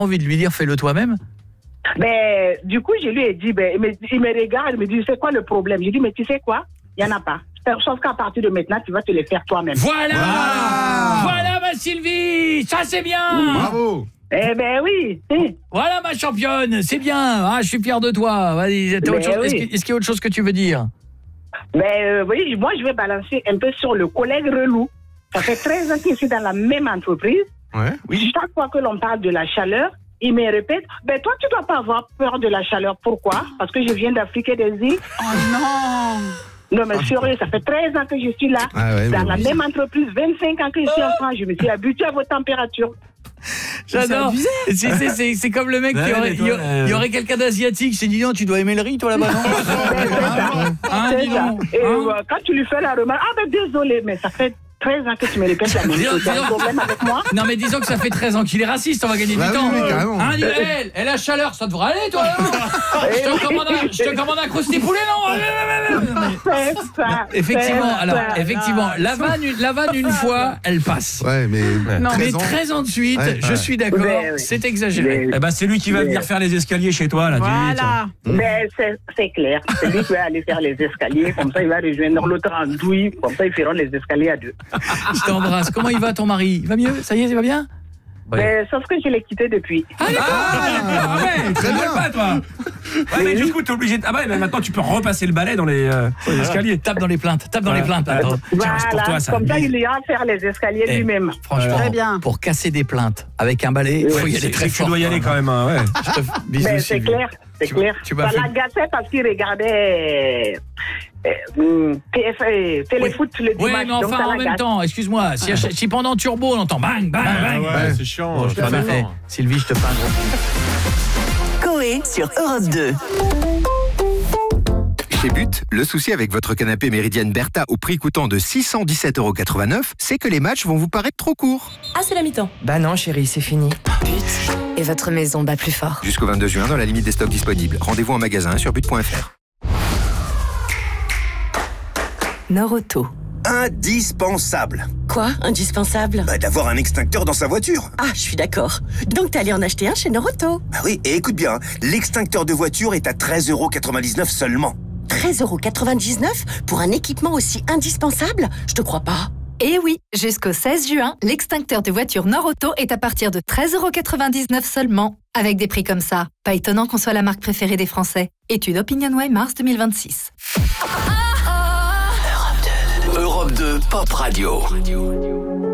envie de lui dire fais-le toi-même. Ben, du coup, je lui ai dit, il me regarde, il me dit, c'est quoi le problème? J'ai dit, mais tu sais quoi? Il n'y en a pas. Sauf qu'à partir de maintenant, tu vas te les faire toi-même. Voilà ma Sylvie, ça c'est bien. Bravo. Eh ben oui. Voilà ma championne, c'est bien. Je suis fier de toi. Vas-y, est-ce qu'il y a autre chose que tu veux dire? Oui, moi je vais balancer un peu sur le collègue relou. Ça fait 13 ans que je suis dans la même entreprise. Ouais. Oui. Chaque fois que l'on parle de la chaleur, il me répète, toi tu dois pas avoir peur de la chaleur. Pourquoi? Parce que je viens d'Afrique des îles. Oh non. Non mais sérieux, ça fait 13 ans que je suis là, dans la même entreprise, 25 ans que je suis en France, je me suis habitué à vos températures. J'adore. C'est comme le mec il y aurait quelqu'un d'asiatique, c'est dit non, tu dois aimer le riz toi là-bas, non? C'est ça. Et quand tu lui fais la remarque, désolé, mais ça fait 13 ans que tu me répètes la même chose. Tu as un problème avec moi? Non mais disons que ça fait 13 ans qu'il est raciste, on va gagner du temps. Oui, carrément. Et la chaleur, ça devrait aller toi. Je te commande un crousty poulet, non? C'est ça. Effectivement, la vanne une fois, elle passe. Ouais, mais 13 ans de suite, je suis d'accord, c'est exagéré. C'est lui qui va venir faire les escaliers chez toi là. Voilà. Mais c'est clair. C'est lui qui va aller faire les escaliers, comme ça il va rejoindre l'autre en douille, comme ça ils feront les escaliers à deux. Je t'embrasse. Comment il va ton mari? Il va mieux? Ça y est, il va bien? Sauf que je l'ai quitté depuis. Très bien. Pas, toi. Ouais, mais du coup, t'es obligé de... mais maintenant, tu peux repasser le balai dans les escaliers. Tape dans les plaintes. Voilà, comme ça, il ira faire les escaliers lui-même. Franchement, très bien. Pour casser des plaintes avec un balai, il faut y aller très fort. Tu dois y aller quand même. Ouais. C'est clair. C'est clair. Ça l'agaçait parce qu'il regardait téléfoot le dimanche. Oui, mais enfin, en même temps, excuse-moi, si pendant Turbo, on entend bang, bang, bang. Ouais, c'est chiant. Sylvie, je te fais un gros. Coé sur Europe 2. Chez But, le souci avec votre canapé Méridienne Bertha au prix coûtant de 617,89 €, c'est que les matchs vont vous paraître trop courts. Ah, c'est la mi-temps. Bah non, chérie, c'est fini. But. Et votre maison bat plus fort. Jusqu'au 22 juin, dans la limite des stocks disponibles. Rendez-vous en magasin sur but.fr. Noroto. Indispensable. Quoi, indispensable? D'avoir un extincteur dans sa voiture. Ah, je suis d'accord. Donc t'es allé en acheter un chez Noroto? Oui, et écoute bien, l'extincteur de voiture est à 13,99 € seulement. 13,99 € pour un équipement aussi indispensable? Je te crois pas. Eh oui, jusqu'au 16 juin, l'extincteur de voiture Noroto est à partir de 13,99 € seulement. Avec des prix comme ça, pas étonnant qu'on soit la marque préférée des Français. Étude OpinionWay mars 2026. Europe 2 Pop Radio.